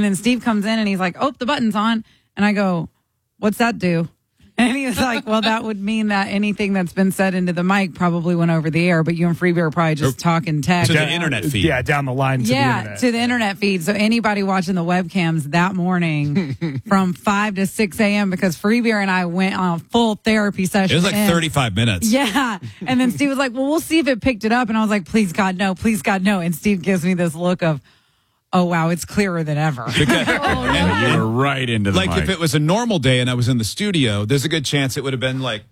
And then Steve comes in and he's like, oh, the button's on. And I go, what's that do? And he was like, well, that would mean that anything that's been said into the mic probably went over the air, but you and Free Beer are probably just talking text. To the internet feed. Yeah, down the line to the internet. To the internet feed. So anybody watching the webcams that morning from 5 to 6 a.m. because Free Beer and I went on a full therapy session. It was like 35 minutes. Yeah. And then Steve was like, well, we'll see if it picked it up. And I was like, please, God, no. Please, God, no. And Steve gives me this look of, oh, wow, it's clearer than ever. And you were right into the like mic. if it was a normal day and I was in the studio, there's a good chance it would have been like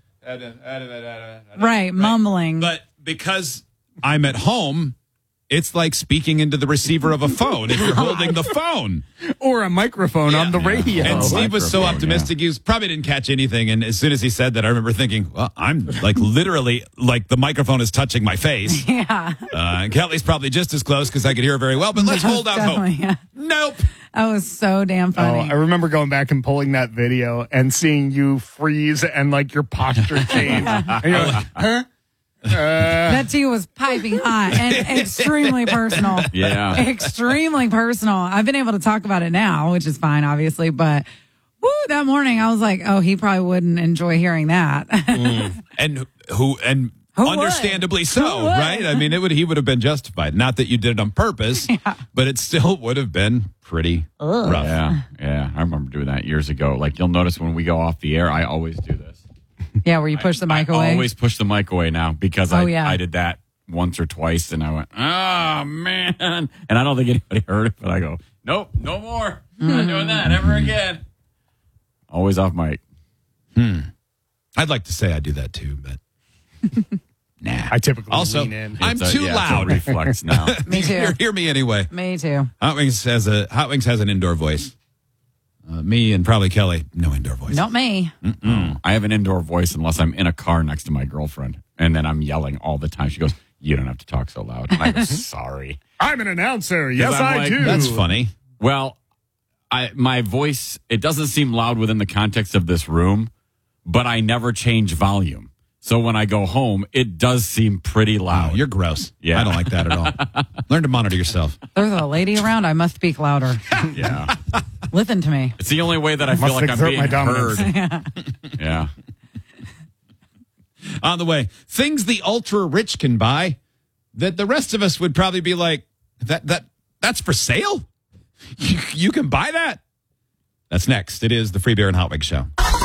right, mumbling. But because I'm at home, it's like speaking into the receiver of a phone if you're holding the phone. Or a microphone on the radio. And Steve was so Microphone, optimistic. He probably didn't catch anything. And as soon as he said that, I remember thinking, well, I'm like literally like the microphone is touching my face. Yeah. And Kelly's probably just as close because I could hear her very well. But let's hold out hope. Yeah. Nope. That was so damn funny. I remember going back and pulling that video and seeing you freeze and like your posture change. And you're like, huh? That tea was piping hot and extremely personal. Yeah. Extremely personal. I've been able to talk about it now, which is fine, obviously. But that morning I was like, oh, he probably wouldn't enjoy hearing that. And who understandably so, right? I mean, he would have been justified. Not that you did it on purpose, but it still would have been pretty rough. Yeah. I remember doing that years ago. Like you'll notice when we go off the air, I always do this. Yeah, where you push the mic away. I always push the mic away now because I I did that once or twice and I went, oh, man. And I don't think anybody heard it, but I go, nope, no more. I'm not doing that ever again. Always off mic. I'd like to say I do that too, but nah. I typically also, lean in. I'm too loud. It's a reflex now. Me too. Hear me anyway. Me too. Hot Wings has an indoor voice. Me and probably Kelly, no indoor voice. Not me. I have an indoor voice unless I'm in a car next to my girlfriend. And then I'm yelling all the time. She goes, you don't have to talk so loud. And I go, sorry. I'm an announcer. Yes, I'm I like, do. That's funny. Well, my voice, it doesn't seem loud within the context of this room, but I never change volume. So when I go home, it does seem pretty loud. Oh, you're gross. Yeah. I don't like that at all. Learn to monitor yourself. There's a lady around. I must speak louder. Yeah. Listen to me. It's the only way that I feel Must like I'm exert being my dominance. heard. Yeah. On the way, things the ultra rich can buy that the rest of us would probably be like, that's for sale? You can buy that? That's next. It is the Free Beer and Hot Wings Show.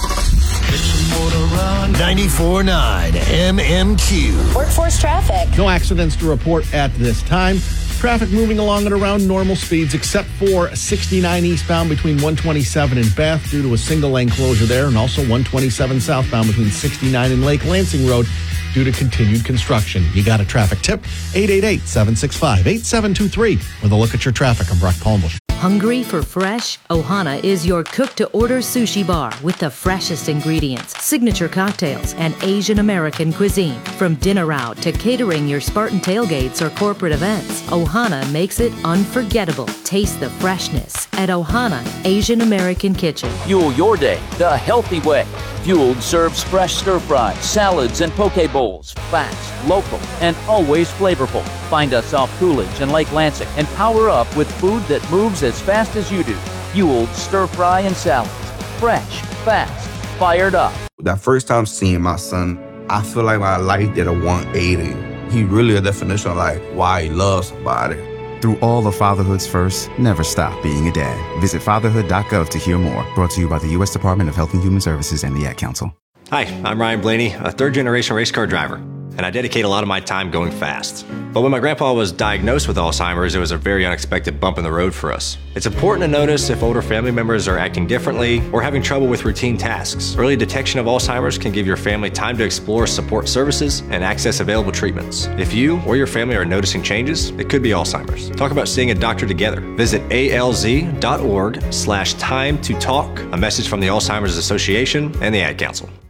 94.9 MMQ. Workforce traffic. No accidents to report at this time. Traffic moving along at around normal speeds, except for 69 eastbound between 127 and Bath due to a single lane closure there, and also 127 southbound between 69 and Lake Lansing Road due to continued construction. You got a traffic tip? 888-765-8723. With a look at your traffic, I'm Brock Palmbush. Hungry for fresh? Ohana is your cook-to-order sushi bar with the freshest ingredients, signature cocktails, and Asian American cuisine. From dinner out to catering your Spartan tailgates or corporate events, Ohana makes it unforgettable. Taste the freshness at Ohana Asian American Kitchen. Fuel your day the healthy way. Fueled serves fresh stir-fries, salads, and poke bowls. Fast, local, and always flavorful. Find us off Coolidge and Lake Lansing and power up with food that moves as fast as you do. Fueled stir-fry and salads. Fresh, fast, fired up. That first time seeing my son, I feel like my life did a 180. He really a definition of like why he loves somebody. Through all of fatherhood's first, never stop being a dad. Visit fatherhood.gov to hear more. Brought to you by the U.S. Department of Health and Human Services and the Ad Council. Hi, I'm Ryan Blaney, a third-generation race car driver, and I dedicate a lot of my time going fast. But when my grandpa was diagnosed with Alzheimer's, it was a very unexpected bump in the road for us. It's important to notice if older family members are acting differently or having trouble with routine tasks. Early detection of Alzheimer's can give your family time to explore support services and access available treatments. If you or your family are noticing changes, it could be Alzheimer's. Talk about seeing a doctor together. Visit alz.org/time to talk. A message from the Alzheimer's Association and the Ad Council.